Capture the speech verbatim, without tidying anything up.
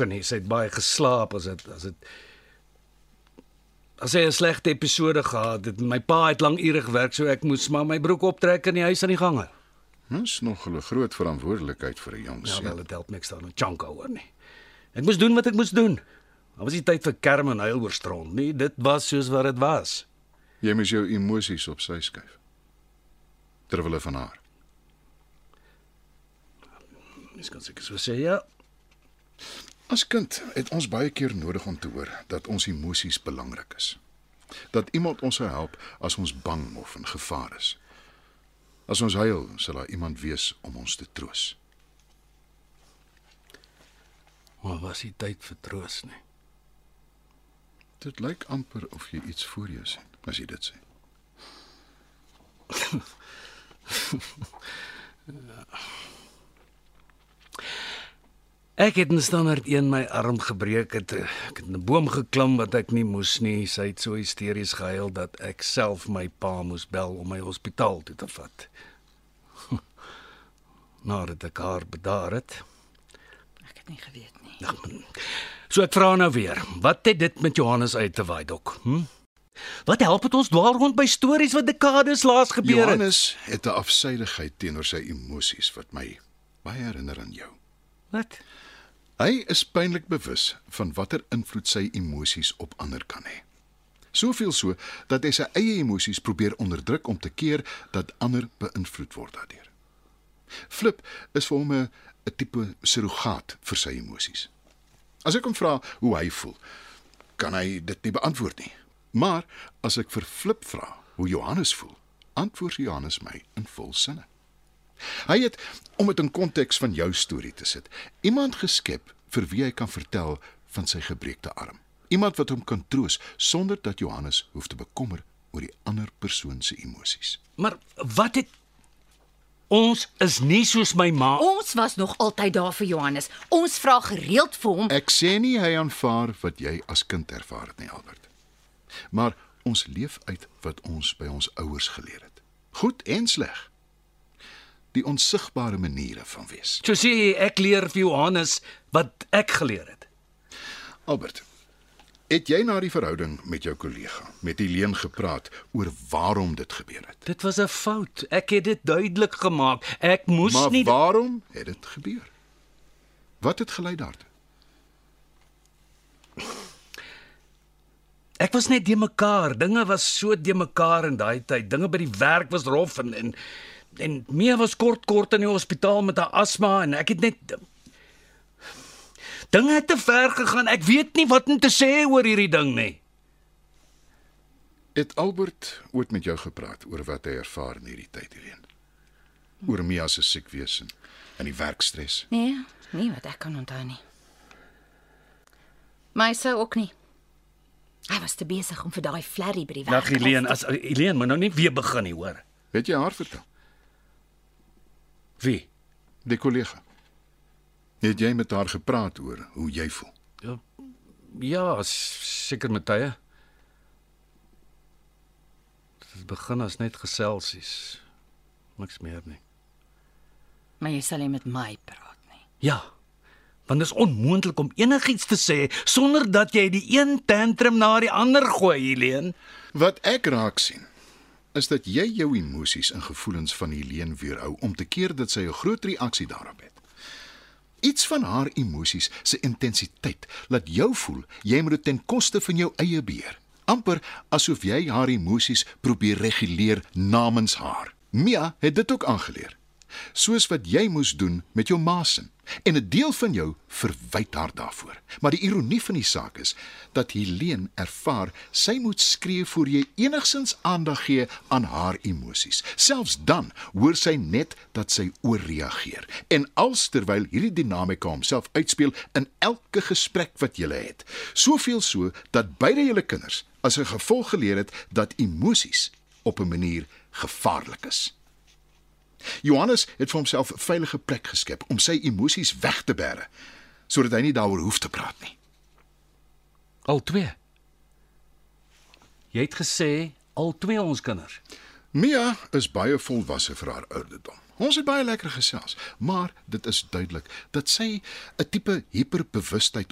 betrokke nie. Sy het baie geslaap as dit as dit as hy 'n slegte episode gehad het. My pa het lang ure gewerk, so ek moes maar my broek optrek in die huis aan die gange. Dis nog 'n groot verantwoordelikheid vir 'n jong Ja, seun. wel, dit help niks daar 'n chunk oor nie. Ek moes doen wat ek moes doen. Daar was nie tyd vir kerm en huil oor stront nie. Dit was soos wat dit was. Jy moes jou emosies op sy skuif. Terwille van haar. Mens kan seker so sê, ja. As kind het ons baie keer nodig om te hoor dat ons emosies belangrik is. Dat iemand ons sou help as ons bang of in gevaar is. As ons huil, sal daar iemand wees om ons te troos. Maar was nie tyd vir troos nie. Dit lyk amper of jy iets voor jou sien, as jy dit sê. Ek het in standaard een my arm gebreek, het, ek het in 'n boom geklim wat ek nie moes nie. Sy het so hysteries gehuil dat ek self my pa moes bel om my hospitaal toe te vat. Nadat ek haar bedaar het. Ek het nie geweet nie. Ja, so ek vra nou weer, wat het dit met Johannes uit te waai, dok? Hm? Wat help het ons dwaal rond by stories wat dekades laas gebeur het? Johannes het 'n afsydigheid teenoor sy emosies wat my baie herinner aan jou. Wat? Hy is pynlik bewus van watter invloed sy emosies op ander kan hê. Soveel so dat hy sy eie emosies probeer onderdruk om te keer dat ander beïnvloed word daardeur. Flip is vir hom 'n 'n tipe surrogaat vir sy emosies. As ek hom vra hoe hy voel, kan hy dit nie beantwoord nie. Maar as ek vir Flip vra hoe Johannes voel, antwoord Johannes my in vol sinne. Hy het, om dit in konteks van jou storie te sit, iemand geskep vir wie hy kan vertel van sy gebreekte arm. Iemand wat hom kan troos sonder dat Johannes hoef te bekommer oor die ander persoon se emosies. Maar wat het ons is nie soos my ma. Ons was nog altyd daar vir Johannes. Ons vra gereeld vir hom. Ek sê nie hy aanvaar wat jy as kind ervaar het nie, Albert. Maar ons leef uit wat ons by ons ouers geleer het. Goed en sleg. Die onsigbare maniere van wees. So sê jy, ek leer vir Johannes wat ek geleer het. Albert, het jy na die verhouding met jou kollega, met Helene gepraat oor waarom dit gebeur het? Dit was 'n fout. Ek het dit duidelik gemaak. Ek moes Maar nie waarom het dit gebeur? Wat het gelei daartoe? Ek was net de mekaar. Dinge was so de mekaar in daai tyd. Dinge by die werk was rof en en en Mia was kort kort in die hospitaal met haar asma en ek het net dinge het te ver gegaan. Ek weet nie wat om te sê oor hierdie ding nie. Het Albert ooit met jou gepraat oor wat hy ervaar in hierdie tyd, Helene? Oor Mia se siek wees en, en die werkstres? Nee, nie wat ek kan onthou nie. Maar hy sou ook nie. Hy was te besig om vir daai flerry by die werk. Dag Helene, as Helene moet nou nie weer begin nie, hoor. Het jy haar vertel? Wie? Die kollega. Het jy met haar gepraat oor hoe jy voel? Ja, ja seker met tye. Dit begin as net geselsies. Niks meer nie. Maar jy sal nie met my praat nie. Ja. Want dit is onmoontlik om enigiets te sê sonder dat jy die een tantrum na die ander gooi, Helene. Wat ek raak sien, is dat jy jou emosies en gevoelens van Helene weerhou om te keer dat sy 'n groot reaksie daarop het. Iets van haar emosies se intensiteit laat jou voel jy moet dit ten koste van jou eie beheer. Amper asof jy haar emosies probeer reguleer namens haar. Mia het dit ook aangeleer. Soos wat jy moes doen met jou maasin. En 'n deel van jou verwyd haar daarvoor. Maar die ironie van die saak is dat Helene ervaar sy moet skree voor jy enigsins aandag gee aan haar emosies. Selfs dan hoor sy net dat sy oorreageer. En als terwyl hierdie dinamika homself uitspeel in elke gesprek wat julle het. Soveel so dat beide julle kinders as 'n gevolg geleer het dat emosies op 'n manier gevaarlik is. Johannes het vir homself 'n veilige plek geskep om sy emosies weg te bære, sodat hy nie daaroor hoef te praat nie. Al twee. Jy het gesê al twee ons kinders. Mia is baie volwasse vir haar ouderdom. Ons het baie lekker gesels, maar dit is duidelik dat sy 'n tipe hiperbewustheid